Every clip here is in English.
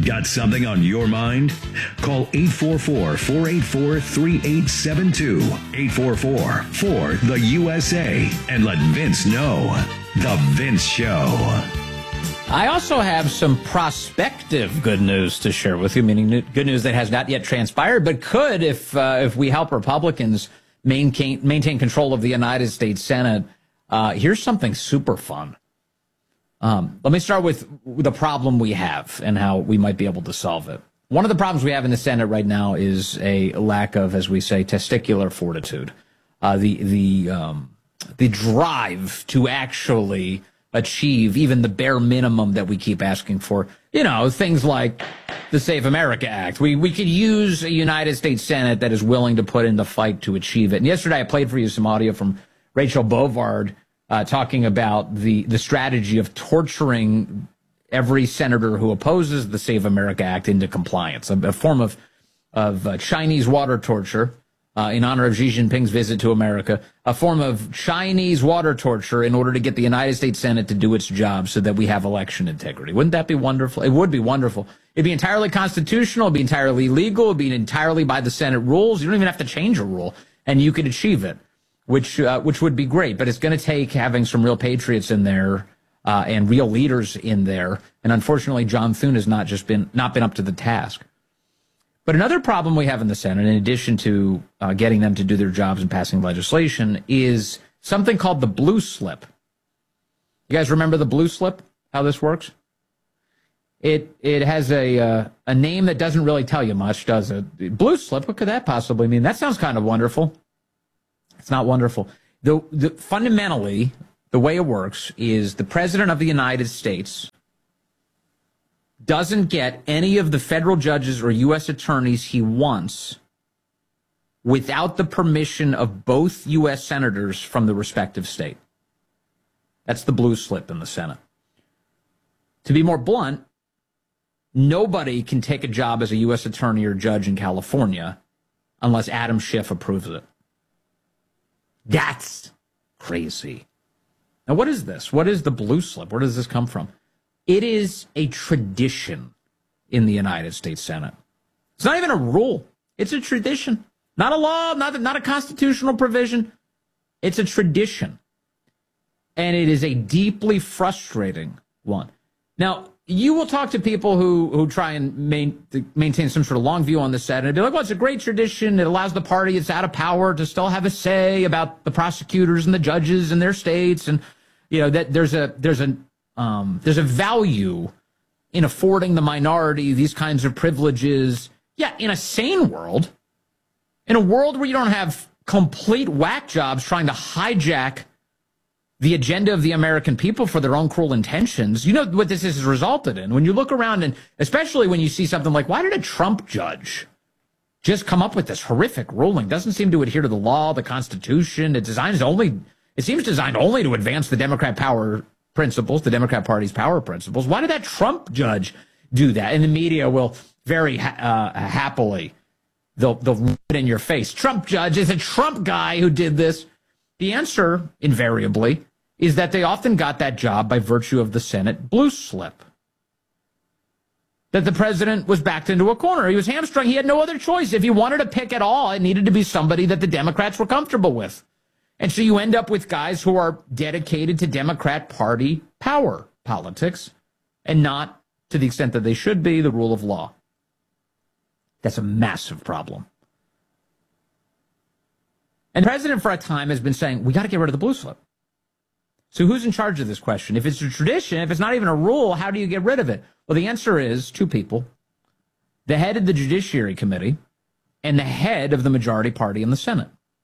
Got something on your mind? Call 844-484-3872. 844-4-THE-USA. And let Vince know. The Vince Show. I also have some prospective good news to share with you, meaning good news that has not yet transpired, but could if we help Republicans maintain control of the United States Senate. Here's something super fun. Let me start with the problem we have and how we might be able to solve it. One of the problems we have in the Senate right now is a lack of, as we say, testicular fortitude. The drive to actually achieve even the bare minimum that we keep asking for. You know, things like the Save America Act. We could use a United States Senate that is willing to put in the fight to achieve it. And yesterday I played for you some audio from Rachel Bovard talking about the strategy of torturing every senator who opposes the Save America Act into compliance, a form of Chinese water torture. In honor of Xi Jinping's visit to America, a form of Chinese water torture in order to get the United States Senate to do its job so that we have election integrity. Wouldn't that be wonderful? It would be wonderful. It'd be entirely constitutional. It'd be entirely legal. It'd be entirely by the Senate rules. You don't even have to change a rule, and you could achieve it, which would be great. But it's going to take having some real patriots in there and real leaders in there. And unfortunately, John Thune has not been up to the task. But another problem we have in the Senate, in addition to getting them to do their jobs and passing legislation, is something called the blue slip. You guys remember the blue slip, how this works? It has a name that doesn't really tell you much, does it? Blue slip, what could that possibly mean? That sounds kind of wonderful. It's not wonderful. Fundamentally, the way it works is the President of the United States doesn't get any of the federal judges or U.S. attorneys he wants without the permission of both U.S. senators from the respective state. That's the blue slip in the Senate. To be more blunt, nobody can take a job as a U.S. attorney or judge in California unless Adam Schiff approves it. That's crazy. Now, what is this? What is the blue slip? Where does this come from? It is a tradition in the United States Senate. It's not even a rule. It's a tradition. Not a law, not a constitutional provision. It's a tradition. And it is a deeply frustrating one. Now, you will talk to people who try and maintain some sort of long view on the Senate and be like, well, it's a great tradition. It allows the party that's out of power to still have a say about the prosecutors and the judges in their states. And, you know, that there's a value in affording the minority these kinds of privileges. Yeah, in a sane world, in a world where you don't have complete whack jobs trying to hijack the agenda of the American people for their own cruel intentions, you know what this has resulted in. When you look around, and especially when you see something like, why did a Trump judge just come up with this horrific ruling? Doesn't seem to adhere to the law, the Constitution. It seems designed only to advance the Democrat power principles, the Democrat Party's power principles. Why did that Trump judge do that? And the media will very happily, they'll rub it in your face. Trump judge is a Trump guy who did this. The answer, invariably, is that they often got that job by virtue of the Senate blue slip. That the president was backed into a corner. He was hamstrung. He had no other choice. If he wanted to pick at all, it needed to be somebody that the Democrats were comfortable with. And so you end up with guys who are dedicated to Democrat Party power politics and not, to the extent that they should be, the rule of law. That's a massive problem. And the president for a time has been saying, we got to get rid of the blue slip. So who's in charge of this question? If it's a tradition, if it's not even a rule, how do you get rid of it? Well, the answer is two people. The head of the Judiciary Committee and the head of the majority party in the Senate.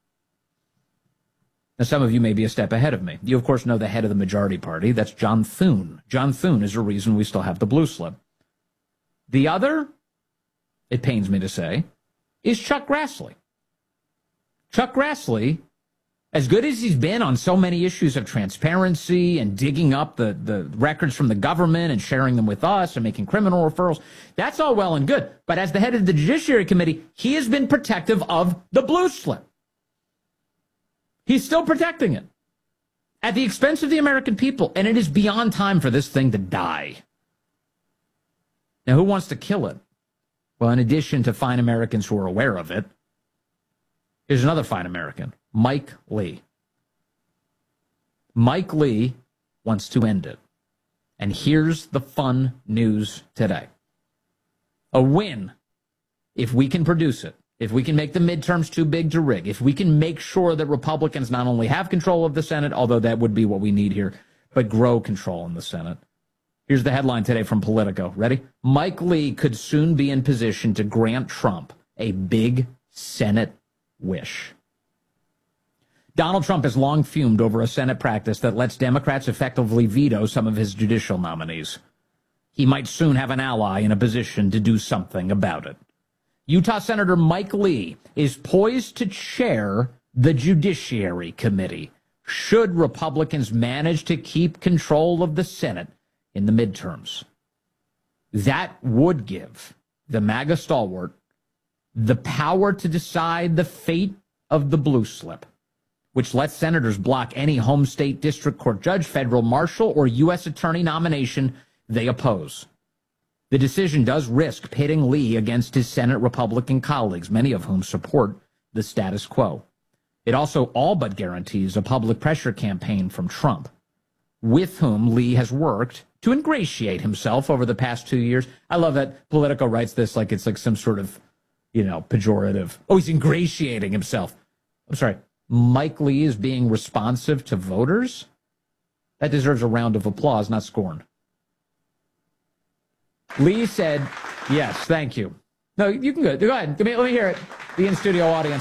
Now, some of you may be a step ahead of me. You, of course, know the head of the majority party. That's John Thune. John Thune is the reason we still have the blue slip. The other, it pains me to say, is Chuck Grassley. Chuck Grassley, as good as he's been on so many issues of transparency and digging up the records from the government and sharing them with us and making criminal referrals, that's all well and good. But as the head of the Judiciary Committee, he has been protective of the blue slip. He's still protecting it at the expense of the American people, and it is beyond time for this thing to die. Now, who wants to kill it? Well, in addition to fine Americans who are aware of it, here's another fine American, Mike Lee. Mike Lee wants to end it. And here's the fun news today. A win, if we can produce it, if we can make the midterms too big to rig, if we can make sure that Republicans not only have control of the Senate, although that would be what we need here, but grow control in the Senate. Here's the headline today from Politico. Ready? Mike Lee could soon be in position to grant Trump a big Senate wish. Donald Trump has long fumed over a Senate practice that lets Democrats effectively veto some of his judicial nominees. He might soon have an ally in a position to do something about it. Utah Senator Mike Lee is poised to chair the Judiciary Committee should Republicans manage to keep control of the Senate in the midterms. That would give the MAGA stalwart the power to decide the fate of the blue slip, which lets senators block any home state district court judge, federal marshal, or U.S. attorney nomination they oppose. The decision does risk pitting Lee against his Senate Republican colleagues, many of whom support the status quo. It also all but guarantees a public pressure campaign from Trump, with whom Lee has worked to ingratiate himself over the past 2 years. I love that Politico writes this like it's like some sort of, pejorative. Oh, he's ingratiating himself. I'm sorry. Mike Lee is being responsive to voters? That deserves a round of applause, not scorn. Lee said, yes, thank you. No, you can go. Go ahead. Let me hear it. The in-studio audience.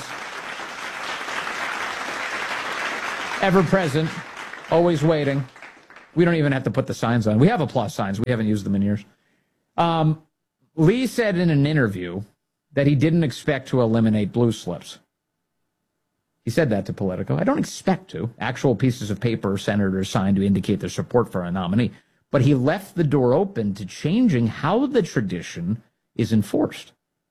Ever present, always waiting. We don't even have to put the signs on. We have applause signs. We haven't used them in years. Lee said in an interview that he didn't expect to eliminate blue slips. He said that to Politico. I don't expect to. Actual pieces of paper senators signed to indicate their support for a nominee. But he left the door open to changing how the tradition is enforced.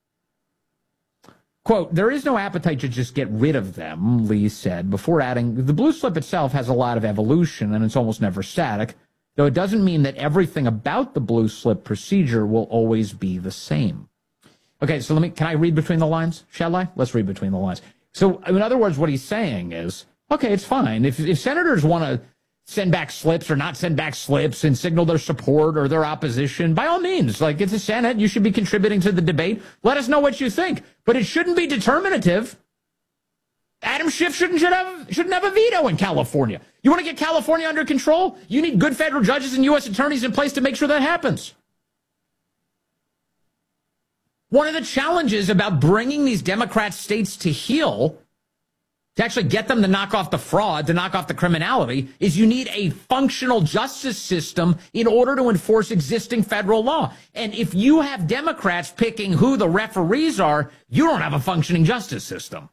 Quote, there is no appetite to just get rid of them, Lee said, before adding, the blue slip itself has a lot of evolution and it's almost never static, though it doesn't mean that everything about the blue slip procedure will always be the same. Okay, so can I read between the lines? Shall I? Let's read between the lines. So, in other words, what he's saying is, okay, it's fine. If senators want to send back slips or not send back slips and signal their support or their opposition, by all means, it's the Senate. You should be contributing to the debate. Let us know what you think. But it shouldn't be determinative. Adam Schiff shouldn't have a veto in California. You want to get California under control? You need good federal judges and U.S. attorneys in place to make sure that happens. One of the challenges about bringing these Democrat states to heel, to actually get them to knock off the fraud, to knock off the criminality, is you need a functional justice system in order to enforce existing federal law. And if you have Democrats picking who the referees are, you don't have a functioning justice system.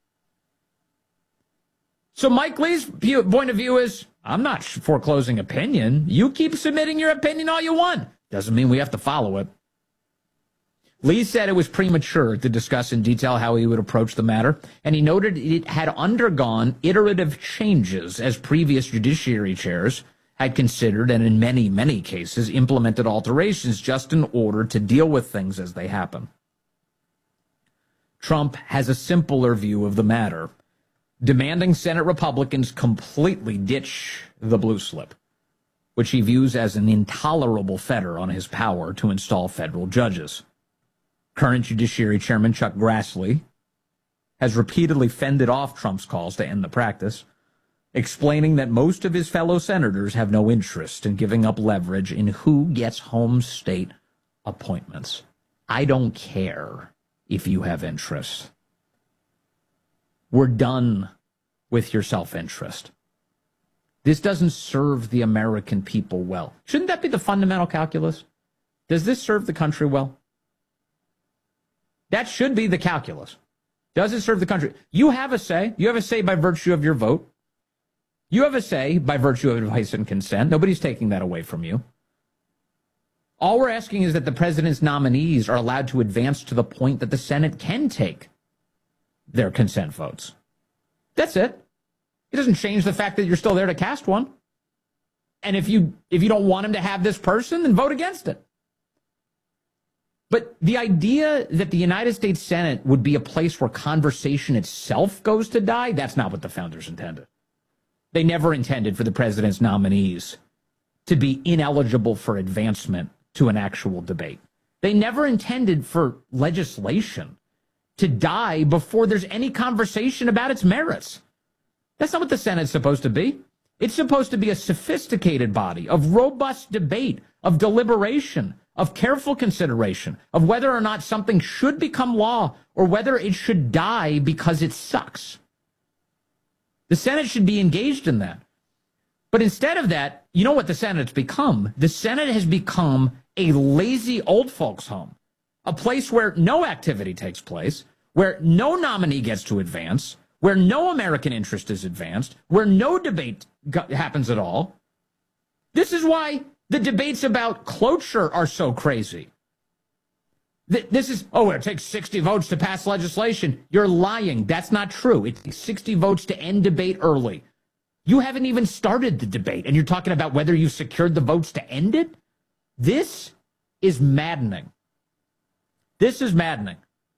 So Mike Lee's point of view is, I'm not foreclosing opinion. You keep submitting your opinion all you want. Doesn't mean we have to follow it. Lee said it was premature to discuss in detail how he would approach the matter, and he noted it had undergone iterative changes as previous judiciary chairs had considered and in many, many cases implemented alterations just in order to deal with things as they happen. Trump has a simpler view of the matter, demanding Senate Republicans completely ditch the blue slip, which he views as an intolerable fetter on his power to install federal judges. Current Judiciary Chairman Chuck Grassley has repeatedly fended off Trump's calls to end the practice, explaining that most of his fellow senators have no interest in giving up leverage in who gets home state appointments. I don't care if you have interest. We're done with your self-interest. This doesn't serve the American people well. Shouldn't that be the fundamental calculus? Does this serve the country well? That should be the calculus. Does it serve the country? You have a say. You have a say by virtue of your vote. You have a say by virtue of advice and consent. Nobody's taking that away from you. All we're asking is that the president's nominees are allowed to advance to the point that the Senate can take their consent votes. That's it. It doesn't change the fact that you're still there to cast one. And if you don't want him to have this person, then vote against it. But the idea that the United States Senate would be a place where conversation itself goes to die, that's not what the founders intended. They never intended for the president's nominees to be ineligible for advancement to an actual debate. They never intended for legislation to die before there's any conversation about its merits. That's not what the Senate's supposed to be. It's supposed to be a sophisticated body of robust debate, of deliberation, of careful consideration, of whether or not something should become law or whether it should die because it sucks. The Senate should be engaged in that. But instead of that, you know what the Senate's become? The Senate has become a lazy old folks' home, a place where no activity takes place, where no nominee gets to advance, where no American interest is advanced, where no debate happens at all. This is why the debates about cloture are so crazy. This is, it takes 60 votes to pass legislation. You're lying. That's not true. It takes 60 votes to end debate early. You haven't even started the debate, and you're talking about whether you secured the votes to end it? This is maddening. This is maddening.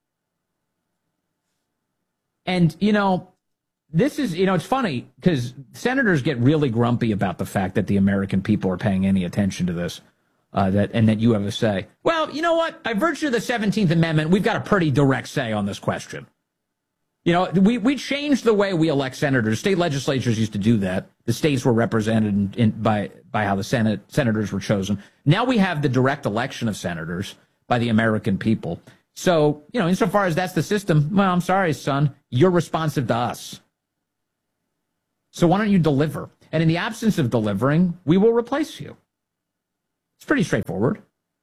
And, this is, it's funny because senators get really grumpy about the fact that the American people are paying any attention to this, and that you have a say. Well, you know what? By virtue of the 17th Amendment, we've got a pretty direct say on this question. We changed the way we elect senators. State legislatures used to do that. The states were represented by how the senators were chosen. Now we have the direct election of senators by the American people. So, insofar as that's the system, well, I'm sorry, son, you're responsive to us. So why don't you deliver? And in the absence of delivering, we will replace you. It's pretty straightforward.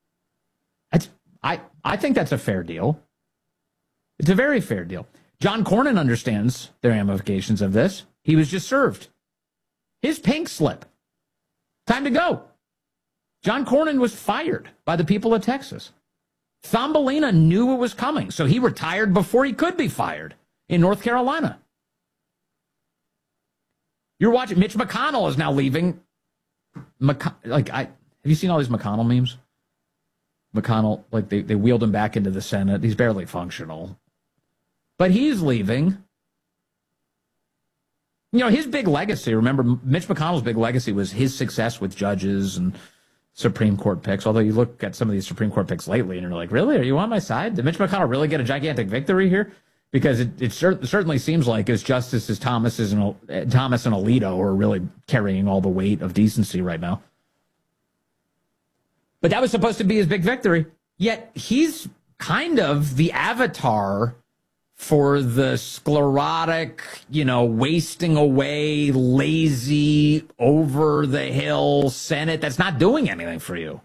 I think that's a fair deal. It's a very fair deal. John Cornyn understands the ramifications of this. He was just served his pink slip. Time to go. John Cornyn was fired by the people of Texas. Thumbelina knew it was coming, so he retired before he could be fired in North Carolina. You're watching. Mitch McConnell is now leaving. Have you seen all these McConnell memes? McConnell, they wheeled him back into the Senate. He's barely functional. But he's leaving. His big legacy, remember, Mitch McConnell's big legacy was his success with judges and Supreme Court picks. Although you look at some of these Supreme Court picks lately and you're like, really? Are you on my side? Did Mitch McConnell really get a gigantic victory here? Because it certainly seems like as Justices Thomas and Alito are really carrying all the weight of decency right now. But that was supposed to be his big victory. Yet he's kind of the avatar for the sclerotic, wasting away, lazy, over-the-hill Senate that's not doing anything for you.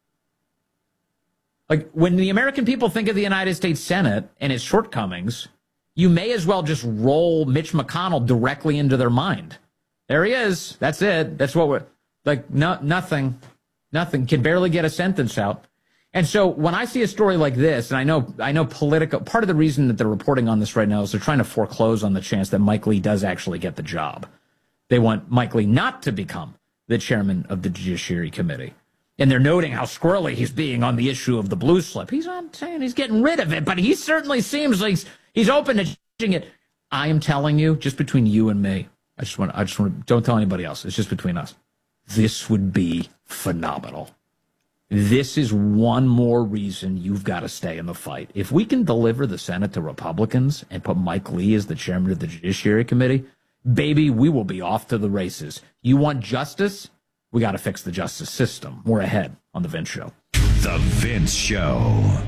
When the American people think of the United States Senate and its shortcomings, you may as well just roll Mitch McConnell directly into their mind. There he is. That's it. That's what we're nothing, can barely get a sentence out. And so when I see a story like this, and I know Politico, part of the reason that they're reporting on this right now is they're trying to foreclose on the chance that Mike Lee does actually get the job. They want Mike Lee not to become the chairman of the Judiciary Committee. And they're noting how squirrely he's being on the issue of the blue slip. He's not saying he's getting rid of it, but he certainly seems like he's open to changing it. I am telling you, just between you and me, I just want to, don't tell anybody else. It's just between us. This would be phenomenal. This is one more reason you've got to stay in the fight. If we can deliver the Senate to Republicans and put Mike Lee as the chairman of the Judiciary Committee, baby, we will be off to the races. You want justice? We got to fix the justice system. More ahead on The Vince Show. The Vince Show.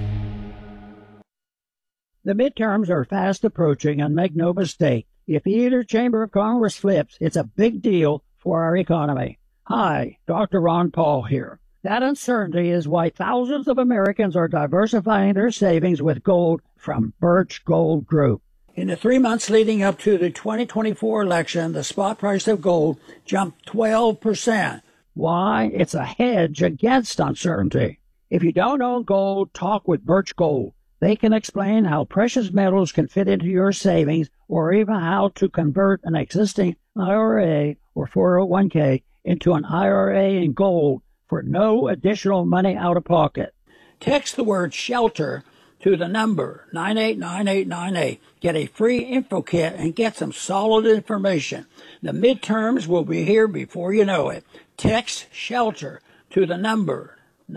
The midterms are fast approaching, and make no mistake, if either chamber of Congress flips, it's a big deal for our economy. Hi, Dr. Ron Paul here. That uncertainty is why thousands of Americans are diversifying their savings with gold from Birch Gold Group. In the 3 months leading up to the 2024 election, the spot price of gold jumped 12%. Why? It's a hedge against uncertainty. If you don't own gold, talk with Birch Gold. They can explain how precious metals can fit into your savings or even how to convert an existing IRA or 401k into an IRA in gold for no additional money out of pocket. Text the word shelter to the number 989898. Get a free info kit and get some solid information. The midterms will be here before you know it. Text shelter to the number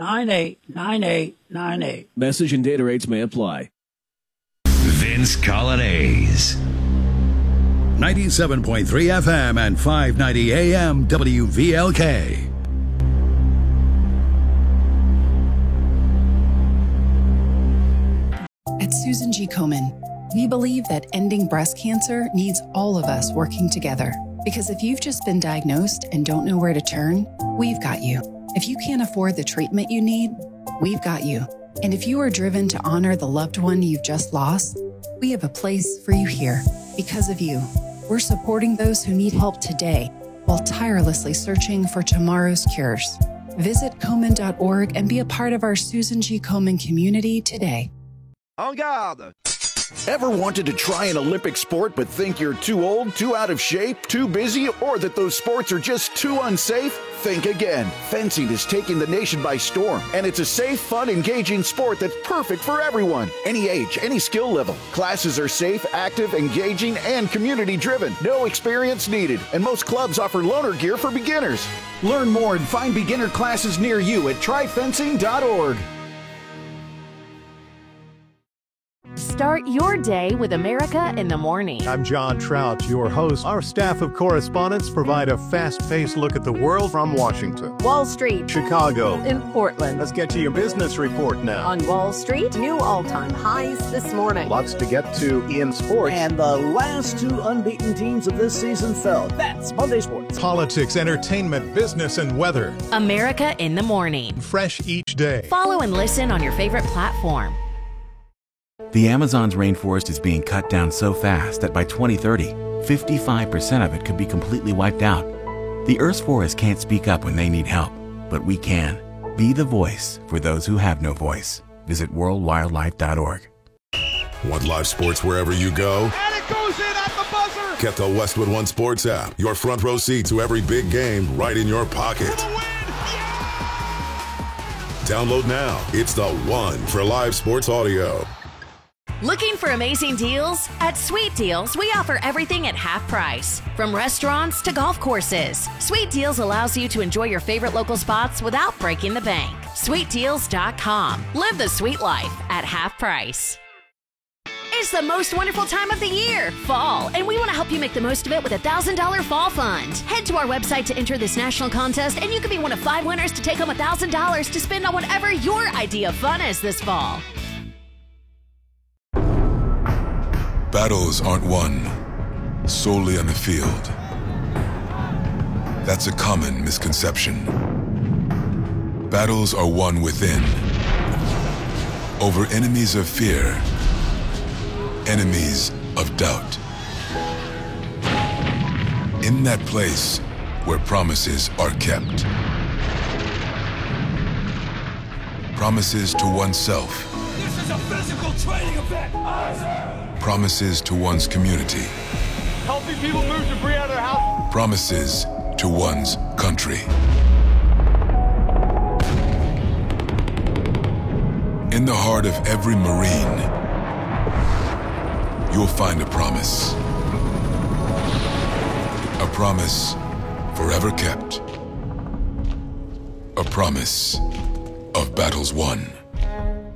989898. Message and data rates may apply. Vince Colonnese. 97.3 FM and 590 AM WVLK. At Susan G. Komen, we believe that ending breast cancer needs all of us working together. Because if you've just been diagnosed and don't know where to turn, we've got you. If you can't afford the treatment you need, we've got you. And if you are driven to honor the loved one you've just lost, we have a place for you here. Because of you, we're supporting those who need help today while tirelessly searching for tomorrow's cures. Visit Komen.org and be a part of our Susan G. Komen community today. En garde! Ever wanted to try an Olympic sport but think you're too old, too out of shape, too busy, or that those sports are just too unsafe? Think again. Fencing is taking the nation by storm, and it's a safe, fun, engaging sport that's perfect for everyone. Any age, any skill level. Classes are safe, active, engaging, and community-driven. No experience needed, and most clubs offer loaner gear for beginners. Learn more and find beginner classes near you at tryfencing.org. Start your day with America in the Morning. I'm John Trout, your host. Our staff of correspondents provide a fast-paced look at the world from Washington, Wall Street, Chicago, in Portland. Let's get to your business report now. On Wall Street, new all-time highs this morning. Lots to get to in sports. And the last two unbeaten teams of this season fell. That's Monday Sports. Politics, entertainment, business, and weather. America in the Morning. Fresh each day. Follow and listen on your favorite platform. The Amazon's rainforest is being cut down so fast that by 2030, 55% of it could be completely wiped out. The Earth's forests can't speak up when they need help, but we can. Be the voice for those who have no voice. Visit worldwildlife.org. Want live sports wherever you go? And it goes in at the buzzer! Get the Westwood One Sports app. Your front row seat to every big game right in your pocket. For the win! Yeah! Download now. It's the one for live sports audio. Looking for amazing deals? At Sweet Deals, we offer everything at half price. From restaurants to golf courses, Sweet Deals allows you to enjoy your favorite local spots without breaking the bank. SweetDeals.com. Live the sweet life at half price. It's the most wonderful time of the year, fall, and we want to help you make the most of it with a $1,000 fall fund. Head to our website to enter this national contest, and you could be one of 5 winners to take home $1,000 to spend on whatever your idea of fun is this fall. Battles aren't won solely on the field. That's a common misconception. Battles are won within, over enemies of fear, enemies of doubt. In that place where promises are kept. Promises to oneself. This is a physical training event! Promises to one's community. Helping people move debris out of their house. Promises to one's country. In the heart of every Marine, you'll find a promise. A promise forever kept. A promise of battles won.